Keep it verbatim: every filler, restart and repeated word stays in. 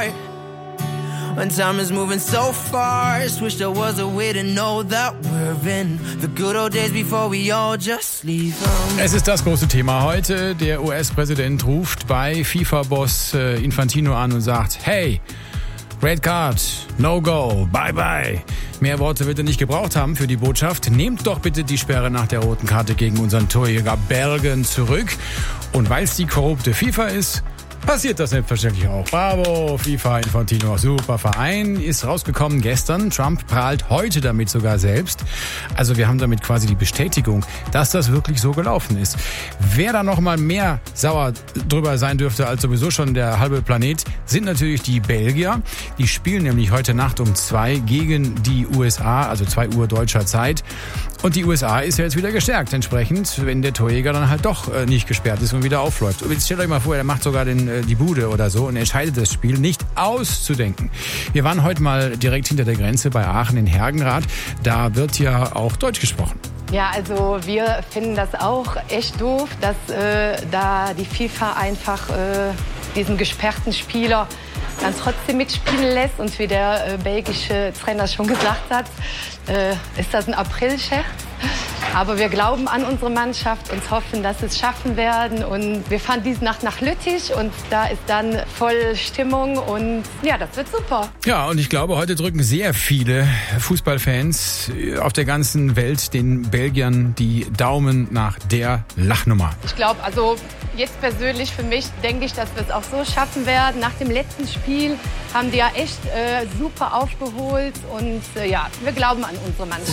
heart. When time is moving so fast, wish there was a way to know that we're in the good old days before we all just leave them. Es ist das große Thema heute. Der U S-Präsident ruft bei FIFA-Boss Infantino an und sagt, hey, Red Card, no go, bye bye. Mehr Worte wird er nicht gebraucht haben für die Botschaft. Nehmt doch bitte die Sperre nach der roten Karte gegen unseren Torjäger Bergen zurück. Und weil es die korrupte FIFA ist, passiert das selbstverständlich auch. Bravo, FIFA, Infantino, super Verein. Ist rausgekommen gestern. Trump prahlt heute damit sogar selbst. Also wir haben damit quasi die Bestätigung, dass das wirklich so gelaufen ist. Wer da noch mal mehr sauer drüber sein dürfte als sowieso schon der halbe Planet, sind natürlich die Belgier. Die spielen nämlich heute Nacht um zwei gegen die U S A, also zwei Uhr deutscher Zeit. Und die U S A ist ja jetzt wieder gestärkt entsprechend, wenn der Torjäger dann halt doch äh, nicht gesperrt ist und wieder aufläuft. Und jetzt stellt euch mal vor, er macht sogar den, äh, die Bude oder so und entscheidet das Spiel, nicht auszudenken. Wir waren heute mal direkt hinter der Grenze bei Aachen in Hergenrath. Da wird ja auch Deutsch gesprochen. Ja, also wir finden das auch echt doof, dass äh, da die FIFA einfach äh, diesen gesperrten Spieler dann trotzdem mitspielen lässt. Und wie der äh, belgische Trainer schon gesagt hat, äh, ist das ein Aprilscherz. Aber wir glauben an unsere Mannschaft und hoffen, dass sie es schaffen werden. Und wir fahren diese Nacht nach Lüttich und da ist dann voll Stimmung und ja, das wird super. Ja, und ich glaube, heute drücken sehr viele Fußballfans auf der ganzen Welt den Belgiern die Daumen nach der Lachnummer. Ich glaube, also jetzt persönlich für mich denke ich, dass wir es auch so schaffen werden. Nach dem letzten Spiel haben die ja echt äh, super aufgeholt und äh, ja, wir glauben an unsere Mannschaft.